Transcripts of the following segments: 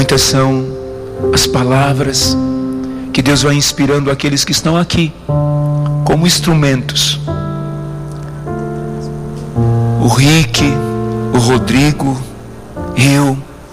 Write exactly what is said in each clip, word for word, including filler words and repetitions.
Muitas são as palavras que Deus vai inspirando aqueles que estão aqui como instrumentos. O Rick, o Rodrigo, eu,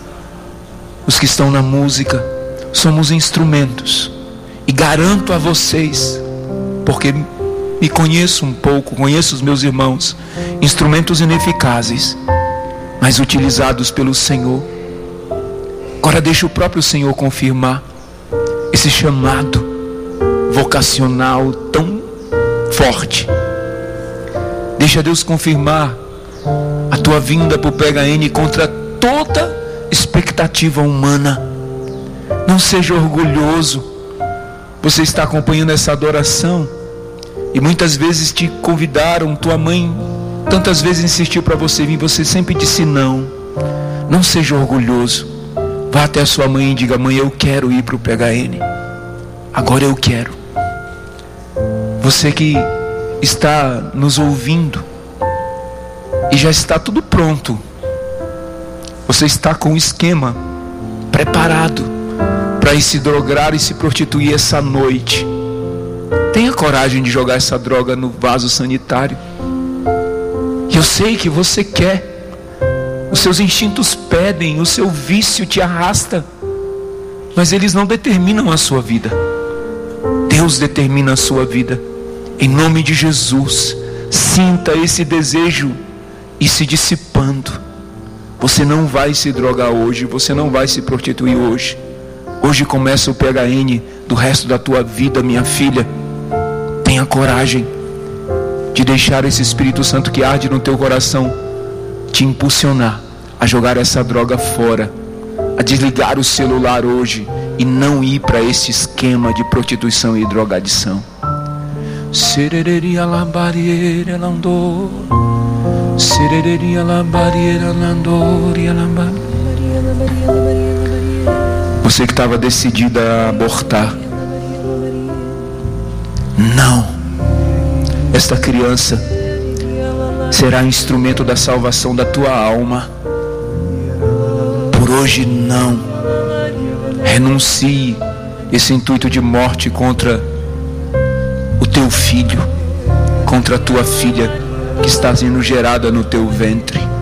os que estão na música, somos instrumentos. E garanto a vocês, porque me conheço um pouco, conheço os meus irmãos, instrumentos ineficazes, mas utilizados pelo Senhor. Agora deixa o próprio Senhor confirmar esse chamado vocacional tão forte. Deixa Deus confirmar a tua vinda para o P H N contra toda expectativa humana. Não seja orgulhoso. Você está acompanhando essa adoração e muitas vezes te convidaram, tua mãe tantas vezes insistiu para você vir, você sempre disse não. Não seja orgulhoso. Vá até a sua mãe e diga: mãe, eu quero ir para o P H N. Agora eu quero. Você que está nos ouvindo e já está tudo pronto, você está com o esquema preparado para ir se drogar e se prostituir essa noite. Tenha coragem de jogar essa droga no vaso sanitário. E eu sei que você quer. Os seus instintos pedem, o seu vício te arrasta, mas eles não determinam a sua vida. Deus determina a sua vida. Em nome de Jesus, sinta esse desejo e se dissipando. Você não vai se drogar hoje, você não vai se prostituir hoje. Hoje começa o P H N do resto da tua vida, minha filha. Tenha coragem de deixar esse Espírito Santo que arde no teu coração te impulsionar a jogar essa droga fora, a desligar o celular hoje e não ir para esse esquema de prostituição e drogadição. Serereria lambarieira landor, serereria lambarieira landor e lambar. Você que estava decidida a abortar, não. Esta criança será instrumento da salvação da tua alma. Por hoje não. Renuncie esse intuito de morte contra o teu filho, contra a tua filha que está sendo gerada no teu ventre.